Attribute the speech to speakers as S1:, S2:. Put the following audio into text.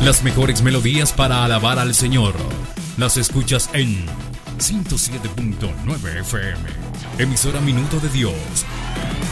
S1: Las mejores melodías para alabar al Señor las escuchas en 107.9 FM. Emisora Minuto de Dios,